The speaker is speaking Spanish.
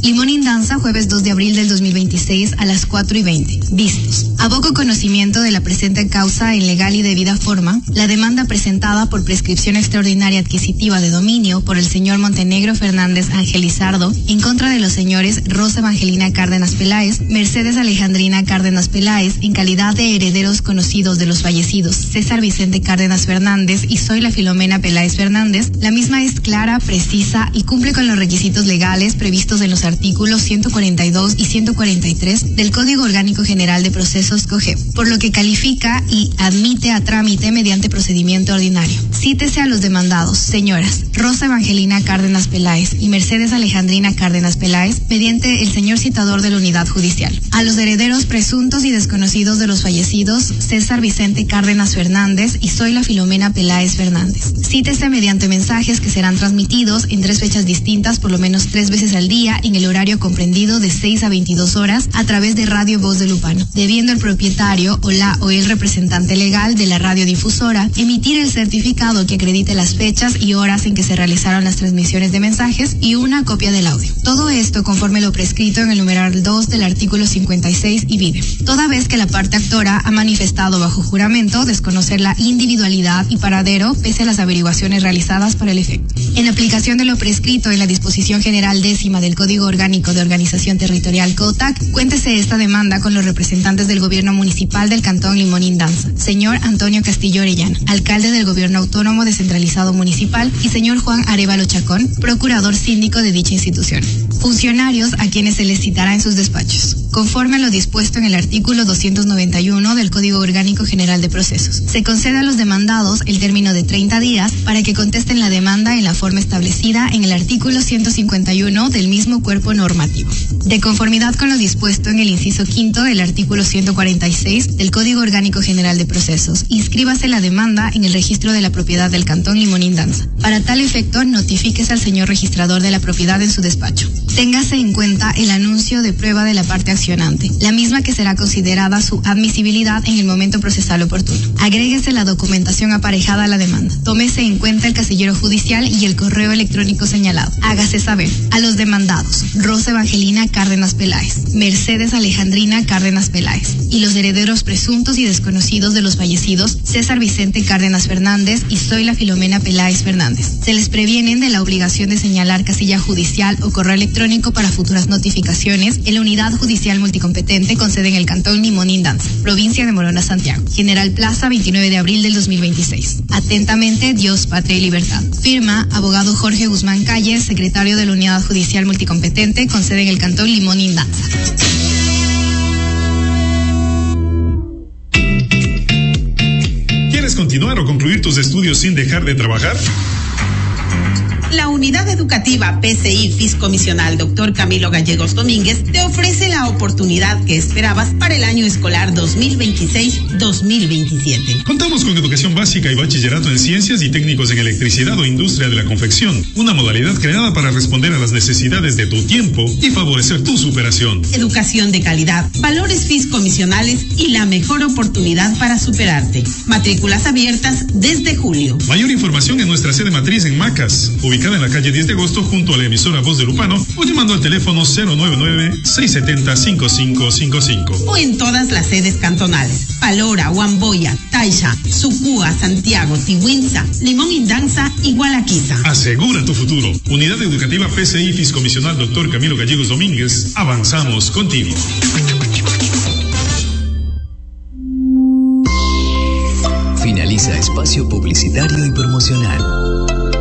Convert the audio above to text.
Limón Indanza, jueves 2 de abril del 2026 a las 4:20. Vistos. A poco conocimiento de la presente causa en legal y debida forma, la demanda presentada por prescripción extraordinaria adquisitiva de dominio por el señor Montenegro Fernández Angelizardo en contra de los señores Rosa Evangelina Cárdenas Peláez, Mercedes Alejandrina Cárdenas Peláez, en calidad de herederos conocidos de los fallecidos César Vicente Cárdenas Fernández y Zoila Filomena Peláez Fernández, la misma es clara, precisa y cumple con los requisitos legales previstos en los artículos 142 y 143 del Código Orgánico General de Procesos COGEP, por lo que califica y admite a trámite mediante procedimiento ordinario. Cítese a los demandados, señoras Rosa Evangelina Cárdenas Peláez y Mercedes Alejandrina Cárdenas Peláez, mediante el señor citador de la unidad judicial. A los herederos presuntos y desconocidos de los fallecidos César Vicente Cárdenas Fernández y Zoila Filomena Peláez Fernández. Cítese mediante mensajes que serán transmitidos en 3 fechas distintas por lo menos 3 veces al día en el horario comprendido de 6 a 22 horas a través de Radio Voz de Lupano, debiendo el propietario o la o el representante legal de la radiodifusora emitir el certificado que acredite las fechas y horas en que se realizaron las transmisiones de mensajes y una copia del audio. Todo esto conforme lo prescrito en el numeral 2 del artículo 56 y vide. Toda vez que la parte actora ha manifestado bajo juramento desconocer la individualidad y paradero pese a las averiguaciones realizadas para el efecto. En aplicación de lo prescrito en la disposición general 10ª del Código Orgánico de Organización Territorial COTAC, cuéntese esta demanda con los representantes del Gobierno Municipal del Cantón Limón Indanza, señor Antonio Castillo Orellana, alcalde del Gobierno Autónomo Descentralizado Municipal, y señor Juan Arévalo Chacón, procurador síndico de dicha institución. Funcionarios a quienes se les citará en sus despachos, conforme a lo dispuesto en el artículo 291 del Código Orgánico General de Procesos. Se concede a los demandados el término de 30 días para que contesten la demanda en la forma establecida en el artículo 151 del mismo cuerpo normativo. De conformidad con lo dispuesto en el inciso 5 del artículo 146 del Código Orgánico General de Procesos, inscríbase la demanda en el registro de la propiedad del Cantón Limón Indanza. Para tal efecto, notifíquese al señor registrador de la propiedad en su despacho. Téngase en cuenta el anuncio de prueba de la parte accionante, la misma que será considerada su admisibilidad en el momento procesal oportuno. Agréguese la documentación aparejada a la demanda. Tómese en cuenta el casillero judicial y el correo electrónico señalado. Hágase saber a los demandados Rosa Evangelina Cárdenas Peláez, Mercedes Alejandrina Cárdenas Peláez y los herederos presuntos y desconocidos de los fallecidos César Vicente Cárdenas Fernández y Zoila Filomena Peláez Fernández. Se les previenen de la obligación de señalar casilla judicial o correo electrónico para futuras notificaciones en la unidad judicial multicompetente con sede en el Cantón Limón Indanza, provincia de Morona, Santiago. General Plaza, 29 de abril del 2026. Atentamente, Dios, Patria y Libertad. Firma, abogado Jorge Guzmán Calles, secretario de la unidad judicial multicompetente con sede en el Cantón Limón Indanza. ¿Quieres continuar o concluir tus estudios sin dejar de trabajar? La Unidad Educativa PCI Fiscomisional Dr. Camilo Gallegos Domínguez te ofrece la oportunidad que esperabas para el año escolar 2026-2027. Contamos con educación básica y bachillerato en ciencias y técnicos en electricidad o industria de la confección, una modalidad creada para responder a las necesidades de tu tiempo y favorecer tu superación. Educación de calidad, valores fiscomisionales y la mejor oportunidad para superarte. Matrículas abiertas desde julio. Mayor información en nuestra sede matriz en Macas, ubicada en la calle 10 de agosto junto a la emisora Voz de Lupano, o llamando al teléfono 099-670-5555. O en todas las sedes cantonales: Palora, Huamboya, Taisha, Sucúa, Santiago, Tihuinza, Limón Indanza y Gualaquiza. Asegura tu futuro. Unidad Educativa PCI Fiscomisional Dr. Camilo Gallegos Domínguez. Avanzamos contigo. Finaliza espacio publicitario y promocional.